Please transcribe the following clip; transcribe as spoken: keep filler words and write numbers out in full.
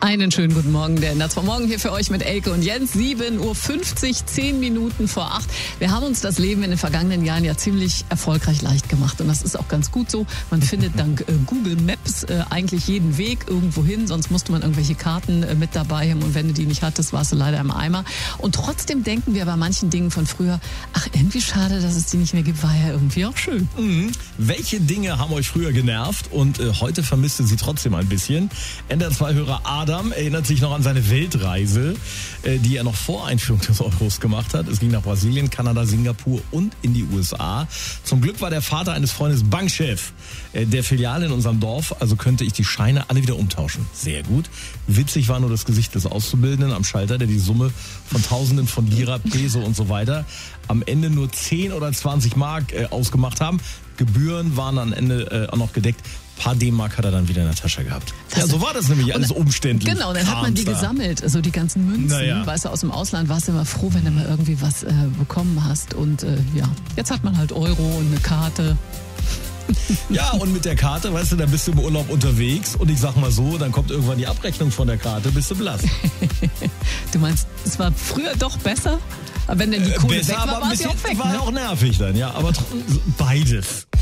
Einen schönen guten Morgen, der Netz vom Morgen hier für euch mit Elke und Jens. sieben Uhr fünfzig, zehn Minuten vor acht. Wir haben uns das Leben in den vergangenen Jahren ja ziemlich erfolgreich leicht gemacht. Und das ist auch ganz gut so. Man findet dank äh, Google Maps äh, eigentlich jeden Weg irgendwo hin. Sonst musste man irgendwelche Karten äh, mit dabei haben. Und wenn du die nicht hattest, warst du leider im Eimer. Und trotzdem denken wir bei manchen Dingen von früher, ach, irgendwie schade, dass es die nicht mehr gibt. War ja irgendwie auch schön. Mhm. Welche Dinge haben euch früher genervt und äh, heute vermisst ihr sie trotzdem ein bisschen? N D R zwei Hörer Adam erinnert sich noch an seine Weltreise, äh, die er noch vor Einführung des Euros gemacht hat. Es ging nach Brasilien, Kanada, Singapur und in die U S A. Zum Glück war der Vater eines Freundes Bankchef äh, der Filiale in unserem Dorf, also könnte ich die Scheine alle wieder umtauschen. Sehr gut. Witzig war nur das Gesicht des Auszubildenden am Schalter, der die Summe von Tausenden von Lira, Peso und so weiter am Ende nur zehn oder zwanzig Mark äh, ausgemacht haben. Gebühren waren am Ende äh, auch noch gedeckt. Ein paar D-Mark hat er dann wieder in der Tasche gehabt. Das ja, so war das nämlich alles umständlich. Genau, dann hat man die gesammelt, so die ganzen Münzen. Naja. Weißt du, aus dem Ausland warst du immer froh, wenn du mal irgendwie was äh, bekommen hast. Und äh, ja, jetzt hat man halt Euro und eine Karte. Ja, und mit der Karte, weißt du, dann bist du im Urlaub unterwegs und ich sag mal so, dann kommt irgendwann die Abrechnung von der Karte, bist du blass. Du meinst, es war früher doch besser? Aber wenn denn die Kohle Besser, weg war, aber war ein es ja bisschen, auch weg, war ne? auch nervig dann, ja. Aber beides.